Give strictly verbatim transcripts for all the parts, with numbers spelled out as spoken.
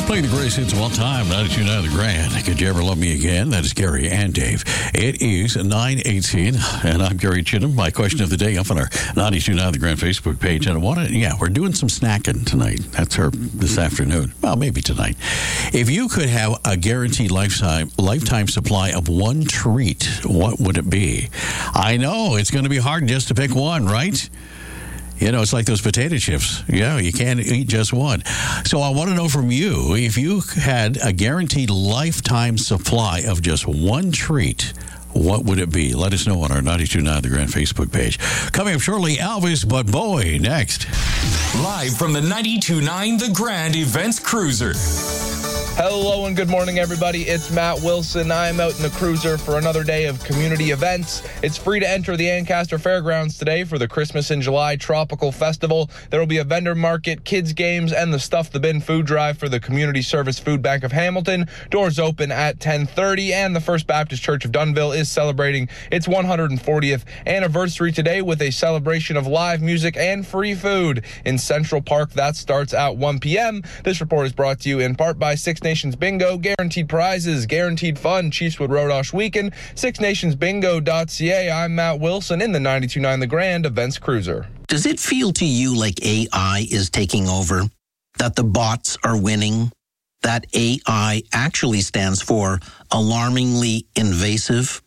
Playing the greatest hits of all time, ninety-two point nine The Grand. Could you ever love me again? That is Gary and Dave. It is nine eighteen, and I'm Gary Chittum. My question of the day up on our ninety-two point nine The Grand Facebook page. And I want to, yeah, we're doing some snacking tonight. That's her this afternoon. Well, maybe tonight. If you could have a guaranteed lifetime lifetime supply of one treat, what would it be? I know it's going to be hard just to pick one, right? You know, it's like those potato chips. Yeah, you can't eat just one. So I want to know from you, if you had a guaranteed lifetime supply of just one treat, what would it be? Let us know on our ninety-two point nine The Grand Facebook page. Coming up shortly, Elvis But Boy next. Live from the ninety-two point nine The Grand Events Cruiser. Hello and good morning, everybody. It's Matt Wilson. I'm out in the cruiser for another day of community events. It's free to enter the Ancaster Fairgrounds today for the Christmas in July Tropical Festival. There will be a vendor market, kids games, and the Stuff the Bin food drive for the Community Service Food Bank of Hamilton. Doors open at ten thirty, and the First Baptist Church of Dunnville is celebrating its one hundred fortieth anniversary today with a celebration of live music and free food in Central Park. That starts at one p.m. This report is brought to you in part by Six Nations Bingo, guaranteed prizes, guaranteed fun, Chiefswood Rodosh Weekend, six nations bingo dot c a. I'm Matt Wilson in the ninety-two point nine The Grand Events Cruiser. Does it feel to you like A I is taking over? That the bots are winning? That A I actually stands for alarmingly invasive?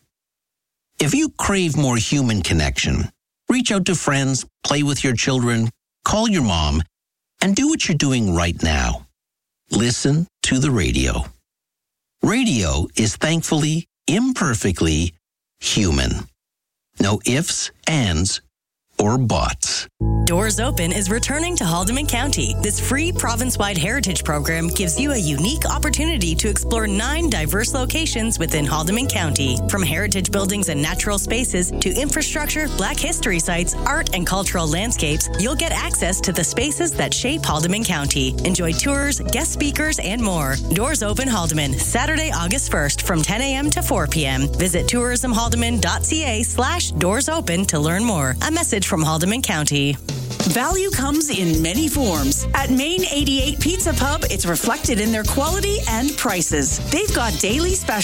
If you crave more human connection, reach out to friends, play with your children, call your mom, and do what you're doing right now. Listen to the radio. Radio is thankfully, imperfectly human. No ifs, ands, or buts. Doors Open is returning to Haldimand County. This free province-wide heritage program gives you a unique opportunity to explore nine diverse locations within Haldimand County. From heritage buildings and natural spaces to infrastructure, Black history sites, art and cultural landscapes, you'll get access to the spaces that shape Haldimand County. Enjoy tours, guest speakers, and more. Doors Open Haldimand, Saturday, August first from ten a.m. to four p.m. Visit tourism haldimand dot c a slash doors open to learn more. A message from Haldimand County. Value comes in many forms. At Main eighty-eight Pizza Pub, it's reflected in their quality and prices. They've got daily specials.